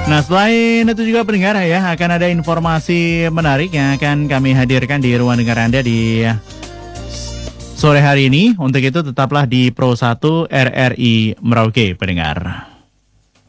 Nah, selain itu juga pendengar ya, akan ada informasi menarik yang akan kami hadirkan di ruang dengar Anda di sore hari ini. Untuk itu tetaplah di Pro 1 RRI Merauke pendengar.